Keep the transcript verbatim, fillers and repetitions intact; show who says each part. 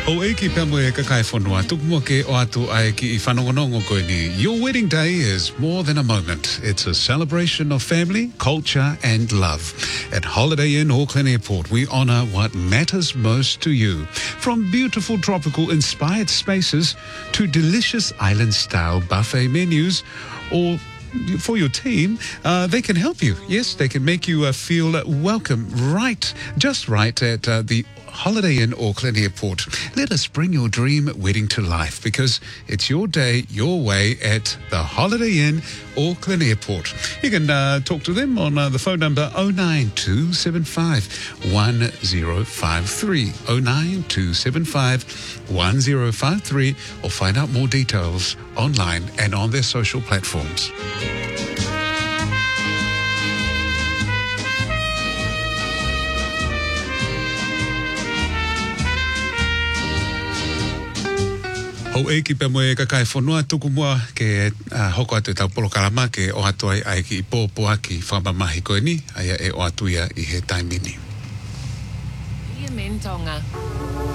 Speaker 1: O eki pamwe kakai whanua, tukumua ke o atu ai ki I whanongonongo koe ni. Your wedding day is more than a moment. It's a celebration of family, culture and love. At Holiday Inn Auckland Airport, we honour what matters most to you. From beautiful tropical inspired spaces to delicious island-style buffet menus, or for your team, uh, they can help you. Yes, they can make you uh, feel welcome right, just right at uh, the Holiday Inn Auckland Airport. Let us bring your dream wedding to life because it's your day, your way at the Holiday Inn Auckland Airport. You can uh, talk to them on uh, the phone number oh nine two seven five one oh five three, oh nine two seven five one oh five three, or find out more details online and on their social platforms. Ho eki pe moe kakai whanua tuku mua ke uh, hoko atu tau polo kalama ke o atu ai ai ki I pōpō aki whamamahi koe ni, aia e o atu ia I he taimini.
Speaker 2: Ia mentonga.